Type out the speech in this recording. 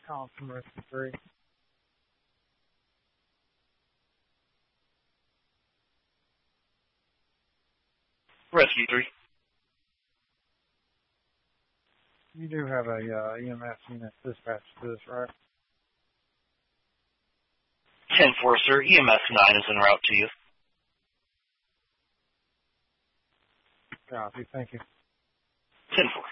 calling from Rescue 3. Rescue 3. You do have a EMS unit dispatched to this, right? 10-4, sir. EMS 9 is en route to you. Copy, thank you. 10-4.